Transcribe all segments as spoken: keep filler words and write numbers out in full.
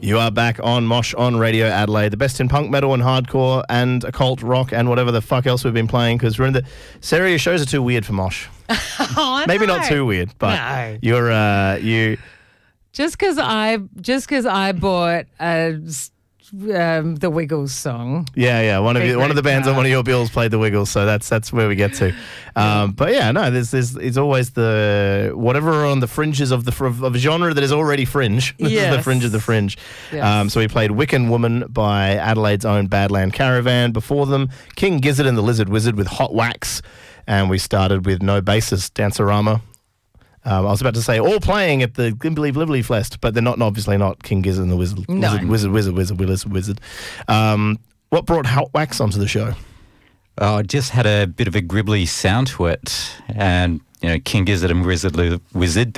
You are back on Mosh on Radio Adelaide, the best in punk, metal and hardcore and occult rock and whatever the fuck else we've been playing, because we're in the... Sarah, your shows are too weird for Mosh. Oh, Maybe no. not too weird, but No. you're... Uh, you. Just because I just because I bought a, um, the Wiggles song. Yeah, yeah. One of Big you, one of the Red bands on Car. one of your bills played the Wiggles, so that's that's where we get to. Um, but yeah, no, there's there's it's always the whatever on the fringes of the fr- of a genre that is already fringe. This is the Yes. fringe of the fringe. Yes. Um, so we played Wiccan Woman by Adelaide's own Badland Caravan. Before them, King Gizzard and the Lizard Wizard with Hot Wax, and we started with No Basis, Dancerama. Um, I was about to say all playing at the Glimbly Blibbly Fest, but they're not obviously not King Gizzard and the Wizard. No. Wizard, Wizard, Wizard, Wizard, Wizard, Wizard. Um, what brought Hot Wax onto the show? Oh, it just had a bit of a gribbly sound to it, and you know, King Gizzard and Wizard, Wizard,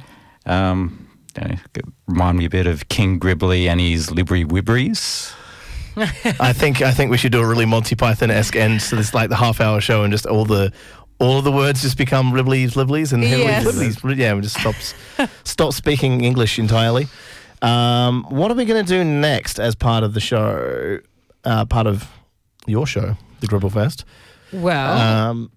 um, you know, remind me a bit of King Gribbly and his Libry Wibberies. I think I think we should do a really Monty Python-esque end to this, like the half-hour show, and just all the all of the words just become ribblies, libblies, and Yes. libblies. Yeah, we just stop stop speaking English entirely. Um, what are we going to do next as part of the show? Uh, part of your show, the Gribble Fest. Well, Um,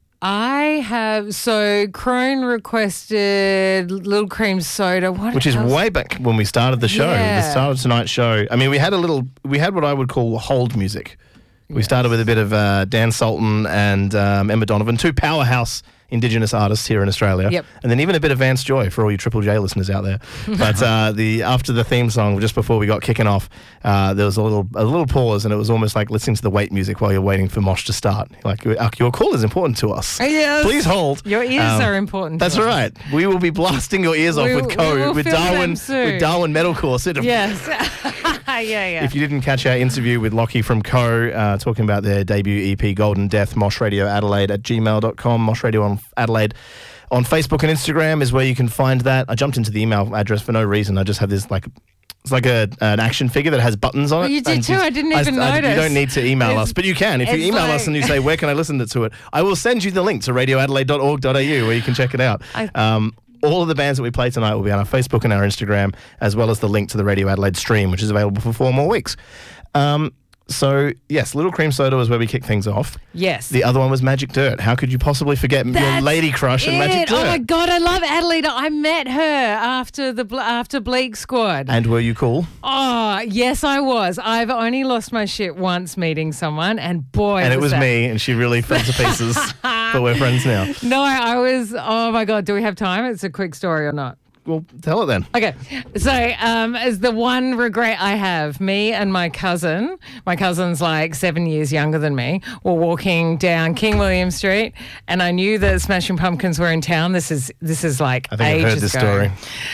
I have so Crone requested Little Cream Soda, what which is else? way back when we started the show, Yeah. the start of tonight's show. I mean, we had a little, we had what I would call hold music. We Yes. started with a bit of uh, Dan Sultan and um, Emma Donovan, two powerhouse Indigenous artists here in Australia. Yep. And then even a bit of Vance Joy for all you Triple J listeners out there. But uh, the after the theme song, just before we got kicking off, uh, there was a little a little pause, and it was almost like listening to the wait music while you're waiting for Mosh to start. Like, your call is important to us. Yes. Please hold. Your ears Um, are important. That's to us. right. We will be blasting your ears off We- with we code, will with film them Darwin, soon. with Darwin Metalcore. Sort of- Yes. yeah, yeah. If you didn't catch our interview with Lockie from Co, uh, talking about their debut E P, Golden Death, Mosh Radio Adelaide at gmail dot com, Mosh Radio on Adelaide. On Facebook and Instagram is where you can find that. I jumped into the email address for no reason. I just have this, like, it's like a an action figure that has buttons on it. Oh, you did And too. I didn't even I- notice. You don't need to email It's- us, but you can. If you it's email like- us and you say, where can I listen to it? I will send you the link to radio adelaide dot org dot a u where you can check it out. I- Um, all of the bands that we play tonight will be on our Facebook and our Instagram, as well as the link to the Radio Adelaide stream, which is available for four more weeks. Um, so, yes, Little Cream Soda was where we kicked things off. Yes. The other one was Magic Dirt. How could you possibly forget your That's lady crush and Magic it. Dirt? Oh my God, I love Adelaide. I met her after the Ble- after Bleak Squad. And were you cool? Oh, yes, I was. I've only lost my shit once meeting someone, and boy, And it was that- me, and she really fell to pieces, but we're friends now. No, I was. Oh my God, do we have time? It's a quick story or not? Well, tell it then. Okay, so um, as the one regret I have, me and my cousin, my cousin's like seven years younger than me, were walking down King William Street, and I knew that Smashing Pumpkins were in town. This is this is like I think I've ages heard this ago. story.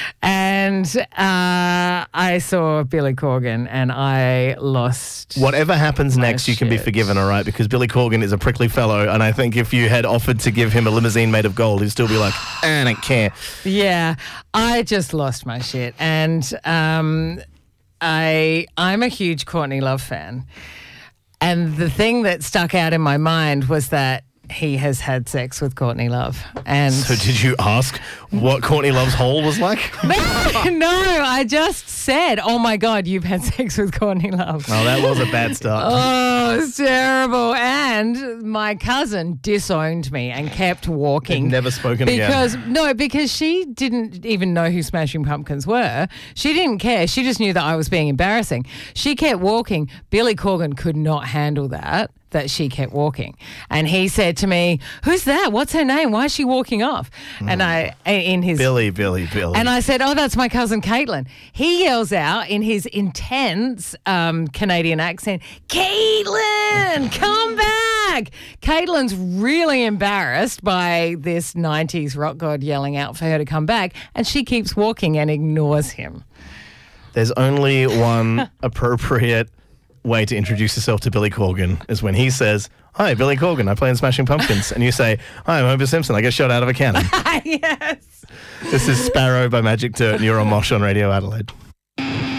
And uh, I saw Billy Corgan, and I lost. Whatever happens My next, you can be shit. forgiven, all right? Because Billy Corgan is a prickly fellow, and I think if you had offered to give him a limousine made of gold, he'd still be like, I don't care. Yeah, I just lost my shit, and um, I I'm a huge Courtney Love fan, and the thing that stuck out in my mind was that he has had sex with Courtney Love, and So did you ask what Courtney Love's hole was like? no, I just said, "Oh my God, you've had sex with Courtney Love." Oh, that was a bad start. Oh, it's terrible. And my cousin disowned me and kept walking. They've never spoken again. Because, no, because she didn't even know who Smashing Pumpkins were. She didn't care. She just knew that I was being embarrassing. She kept walking. Billy Corgan could not handle that, that she kept walking. And he said to me, "Who's that? What's her name? Why is she walking off?" And I, in his... Billy, Billy, Billy. And I said, "Oh, that's my cousin Caitlin." He yells out in his intense um, Canadian accent, "Caitlin, come back!" Caitlin's really embarrassed by this nineties rock god yelling out for her to come back, and she keeps walking and ignores him. There's only one appropriate way to introduce yourself to Billy Corgan is when he says, "Hi, Billy Corgan, I play in Smashing Pumpkins." And you say, "Hi, I'm Homer Simpson, I get shot out of a cannon." Yes. This is Sparrow by Magic Dirt, and you're on Mosh on Radio Adelaide.